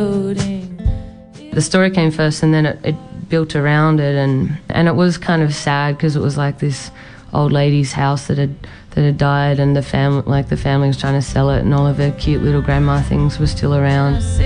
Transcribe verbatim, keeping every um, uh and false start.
floating. The story came first, and then it, it built around it, and, and it was kind of sad because it was like this old lady's house that had that had died, and the family like the family was trying to sell it, and all of her cute little grandma things were still around.